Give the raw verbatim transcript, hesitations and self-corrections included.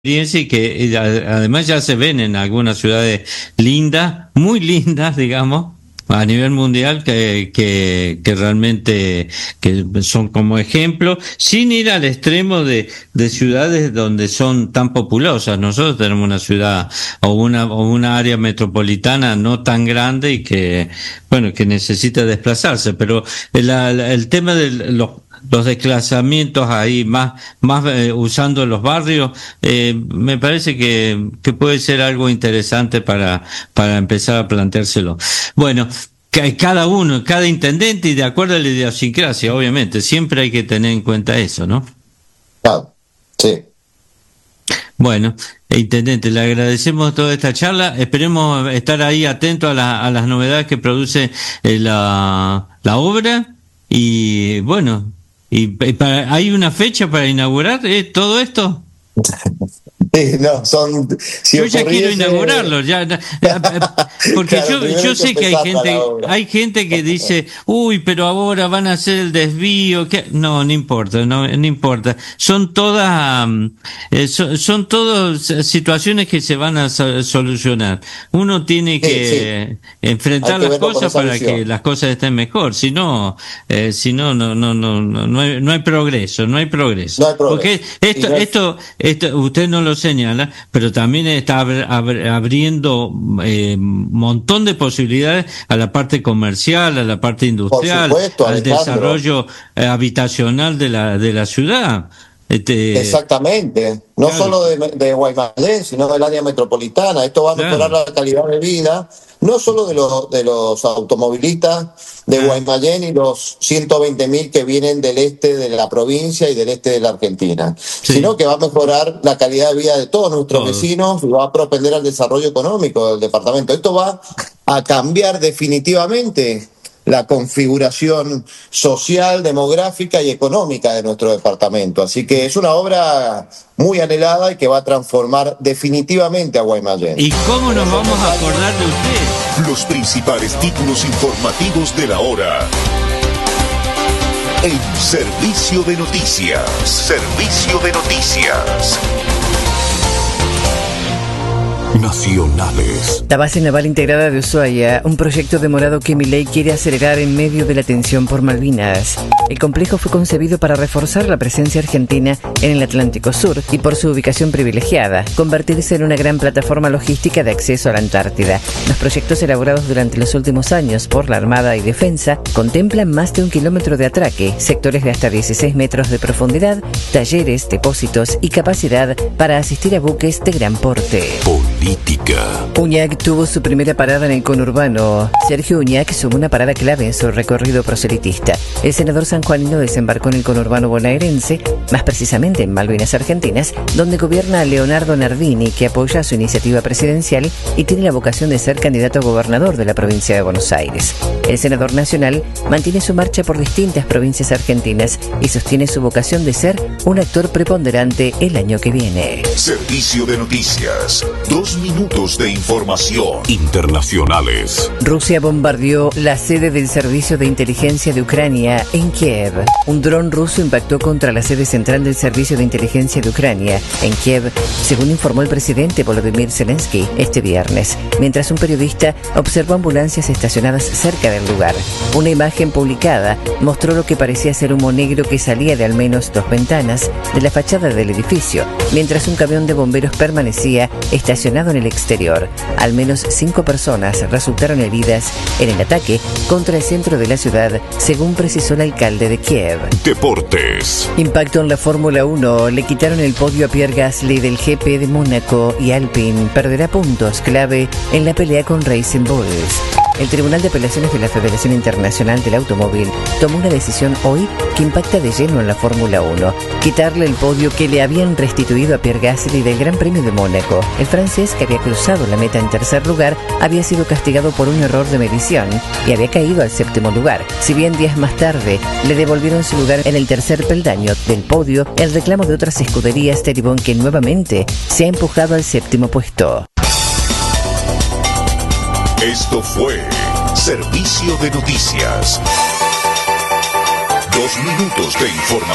Y que y además ya se ven en algunas ciudades lindas, muy lindas, digamos, a nivel mundial, que, que, que realmente que son como ejemplo, sin ir al extremo de, de ciudades donde son tan populosas. Nosotros tenemos una ciudad o una, o una área metropolitana no tan grande y que, bueno, que necesita desplazarse, pero el, el tema de los los desplazamientos ahí más más eh, usando los barrios, eh, me parece que que puede ser algo interesante para para empezar a planteárselo. Bueno, que cada uno, cada intendente, y de acuerdo a la idiosincrasia, obviamente, siempre hay que tener en cuenta eso, ¿no? Claro, sí. Bueno, intendente, le agradecemos toda esta charla. Esperemos estar ahí atentos a, la, a las novedades que produce eh, la la obra. Y bueno, ¿y, y para, hay una fecha para inaugurar eh, todo esto? Sí, no, son, si yo ya quiero inaugurarlo, ya, porque claro, yo, yo sé que hay gente, hay gente que dice, uy, pero ahora van a hacer el desvío, que no, no importa, no, no importa, son todas, eh, son, son todas situaciones que se van a so- solucionar. Uno tiene que sí, sí. enfrentar que las cosas para visión. que las cosas estén mejor, si no, eh, si no, no, no, no, no, no hay, no hay progreso, no hay progreso. No hay progreso. Porque esto, no hay... esto, esto, usted no lo señala, pero también está abr- abr- abriendo un eh, montón de posibilidades a la parte comercial, a la parte industrial, supuesto, al Alejandro. desarrollo eh, habitacional de la de la ciudad. Este, Exactamente, no claro. solo de, de Guaymallén, sino del área metropolitana. Esto va a mejorar Claro. la calidad de vida, no solo de los de los automovilistas de Claro. Guaymallén y los ciento veinte mil que vienen del este de la provincia y del este de la Argentina, Sí. sino que va a mejorar la calidad de vida de todos nuestros Todo. vecinos y va a propender al desarrollo económico del departamento. Esto va a cambiar definitivamente la configuración social, demográfica y económica de nuestro departamento. Así que es una obra muy anhelada y que va a transformar definitivamente a Guaymallén. ¿Y cómo nos vamos a acordar de usted? Los principales títulos informativos de la hora. El Servicio de Noticias. Servicio de Noticias. Nacionales. La base naval integrada de Ushuaia, un proyecto demorado que Milei quiere acelerar en medio de la tensión por Malvinas. El complejo fue concebido para reforzar la presencia argentina en el Atlántico Sur y por su ubicación privilegiada, convertirse en una gran plataforma logística de acceso a la Antártida. Los proyectos elaborados durante los últimos años por la Armada y Defensa contemplan más de un kilómetro de atraque, sectores de hasta dieciséis metros de profundidad, talleres, depósitos y capacidad para asistir a buques de gran porte. Política. Uñac tuvo su primera parada en el conurbano. Sergio Uñac sumó una parada clave en su recorrido proselitista. El senador sanjuanino desembarcó en el conurbano bonaerense, más precisamente en Malvinas Argentinas, donde gobierna Leonardo Nardini, que apoya su iniciativa presidencial y tiene la vocación de ser candidato a gobernador de la provincia de Buenos Aires. El senador nacional mantiene su marcha por distintas provincias argentinas y sostiene su vocación de ser un actor preponderante el año que viene. Servicio de Noticias. Dos minutos de información. Internacionales. Rusia bombardeó la sede del Servicio de Inteligencia de Ucrania en Kiev. Un dron ruso impactó contra la sede central del Servicio de Inteligencia de Ucrania en Kiev, según informó el presidente Volodymyr Zelensky este viernes, mientras un periodista observó ambulancias estacionadas cerca del lugar. Una imagen publicada mostró lo que parecía ser humo negro que salía de al menos dos ventanas de la fachada del edificio, mientras un camión de bomberos permanecía estacionado en el exterior. Al menos cinco personas resultaron heridas en el ataque contra el centro de la ciudad, según precisó el alcalde de Kiev. Deportes. Impacto en la Fórmula uno. Le quitaron el podio a Pierre Gasly del G P de Mónaco y Alpine perderá puntos clave en la pelea con Racing Bulls. El Tribunal de Apelaciones de la Federación Internacional del Automóvil tomó una decisión hoy que impacta de lleno en la Fórmula uno. Quitarle el podio que le habían restituido a Pierre Gasly del Gran Premio de Mónaco. El francés, que había cruzado la meta en tercer lugar, había sido castigado por un error de medición y había caído al séptimo lugar. Si bien días más tarde le devolvieron su lugar en el tercer peldaño del podio, el reclamo de otras escuderías derivó en que nuevamente se ha empujado al séptimo puesto. Esto fue Servicio de Noticias. Dos minutos de información.